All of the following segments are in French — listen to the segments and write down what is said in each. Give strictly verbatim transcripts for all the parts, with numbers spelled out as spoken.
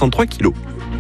soixante-trois kilos.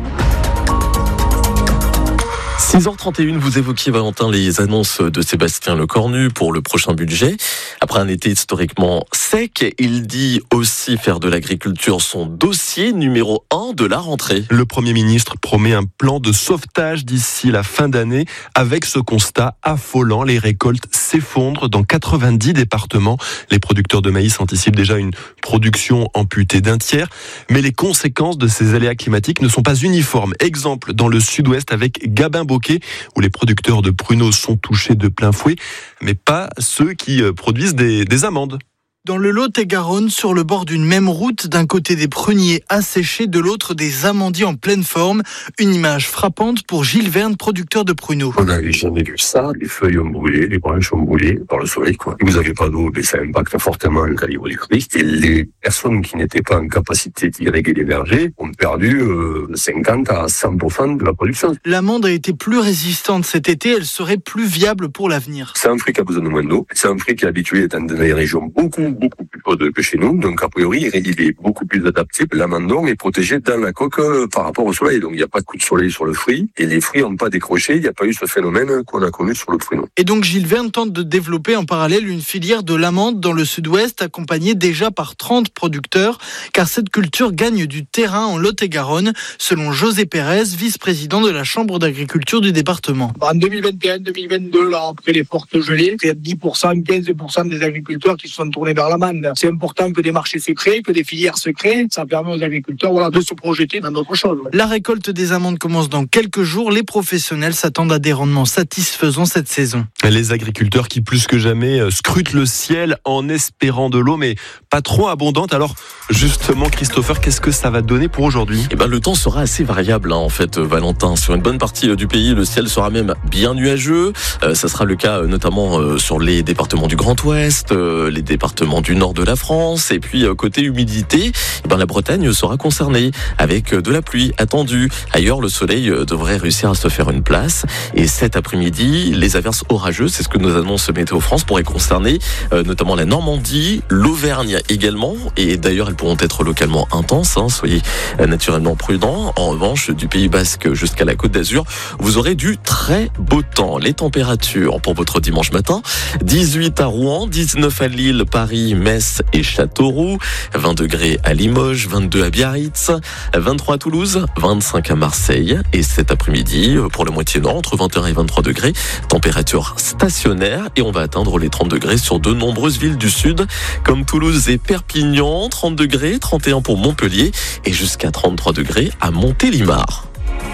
six heures trente et une, vous évoquiez, Valentin, les annonces de Sébastien Lecornu pour le prochain budget. Après un été historiquement sec, il dit aussi faire de l'agriculture son dossier numéro un de la rentrée. Le Premier ministre promet un plan de sauvetage d'ici la fin d'année avec ce constat affolant. Les récoltes s'effondrent dans quatre-vingt-dix départements. Les producteurs de maïs anticipent déjà une production amputée d'un tiers. Mais les conséquences de ces aléas climatiques ne sont pas uniformes. Exemple dans le sud-ouest avec Gabin-Bocquet, où les producteurs de pruneaux sont touchés de plein fouet, mais pas ceux qui produisent des, des amandes. Dans le Lot-et-Garonne, sur le bord d'une même route, d'un côté des pruniers asséchés, de l'autre des amandiers en pleine forme. Une image frappante pour Gilles Verne, producteur de pruneaux. On n'avait jamais vu ça. Les feuilles ont brûlé, les branches ont brûlé par le soleil, quoi. Vous n'avez pas d'eau, mais ça impacte fortement le calibre du riz. Et les personnes qui n'étaient pas en capacité d'irriguer les vergers ont perdu euh, cinquante à cent pour cent de la production. L'amande a été plus résistante cet été, elle serait plus viable pour l'avenir. C'est un fruit qui a besoin de moins d'eau. C'est un fruit qui est habitué à être dans des régions beaucoup beaucoup plus chaudes que chez nous, donc a priori il est beaucoup plus adapté. L'amandon est protégé dans la coque par rapport au soleil, donc il n'y a pas de coup de soleil sur le fruit et les fruits n'ont pas décroché, il n'y a pas eu ce phénomène qu'on a connu sur le pruneau. Et donc Gilles Verne tente de développer en parallèle une filière de l'amande dans le sud-ouest, accompagnée déjà par trente producteurs, car cette culture gagne du terrain en Lot-et-Garonne, selon José Pérez, vice-président de la Chambre d'agriculture du département. En deux mille vingt et un deux mille vingt-deux, là, après les fortes gelées, il y a dix pour cent, quinze pour cent des agriculteurs qui se sont tournés vers l'amande. C'est important que des marchés se créent, que des filières se créent. Ça permet aux agriculteurs voilà, de se projeter dans d'autres choses. Ouais. La récolte des amandes commence dans quelques jours. Les professionnels s'attendent à des rendements satisfaisants cette saison. Les agriculteurs qui, plus que jamais, scrutent le ciel en espérant de l'eau, mais pas trop abondante. Alors, justement, Christopher, qu'est-ce que ça va donner pour aujourd'hui ? Eh ben, le temps sera assez variable, hein, en fait, Valentin. Sur une bonne partie du pays, le ciel sera même bien nuageux. Euh, ça sera le cas euh, notamment euh, sur les départements du Grand Ouest, euh, les départements du nord de la France. Et puis, euh, côté humidité, eh ben, la Bretagne sera concernée avec de la pluie attendue. Ailleurs, le soleil euh, devrait réussir à se faire une place. Et cet après-midi, les averses orageuses, c'est ce que nous annonce Météo France, pourraient concerner euh, notamment la Normandie, l'Auvergne également. Et d'ailleurs, elles pourront être localement intenses. Hein, soyez euh, naturellement prudents. En revanche, du Pays Basque jusqu'à la Côte d'Azur, vous aurez du très beau temps. Les températures pour votre dimanche matin, dix-huit à Rouen, dix-neuf à Lille, Paris, Metz et Châteauroux, vingt degrés à Limoges, vingt-deux à Biarritz, vingt-trois à Toulouse, vingt-cinq à Marseille. Et cet après-midi, pour la moitié nord, entre vingt et un et vingt-trois degrés, température stationnaire. Et on va atteindre les trente degrés sur de nombreuses villes du sud, comme Toulouse et Perpignan, trente degrés, trente et un pour Montpellier et jusqu'à trente-trois degrés à Montélimar.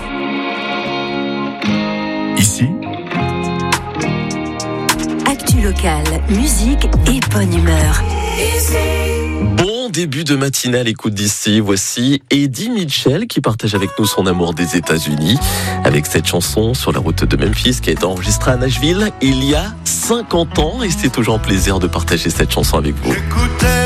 Ici, actu locale, musique et bonne humeur. Bon début de matinée à l'écoute d'ici. Voici Eddie Mitchell qui partage avec nous son amour des États-Unis avec cette chanson sur la route de Memphis qui a été enregistrée à Nashville il y a cinquante ans et c'est toujours un plaisir de partager cette chanson avec vous.